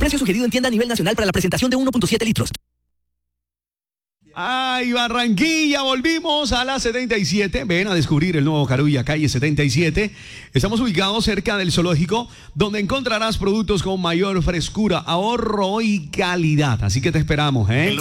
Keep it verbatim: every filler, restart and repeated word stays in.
Precio sugerido en tienda a nivel nacional para la presentación de uno punto siete litros. Ay, Barranquilla, volvimos a la setenta y siete. Ven a descubrir el nuevo Carulla, calle setenta y siete. Estamos ubicados cerca del zoológico, donde encontrarás productos con mayor frescura, ahorro y calidad. Así que te esperamos, ¿eh?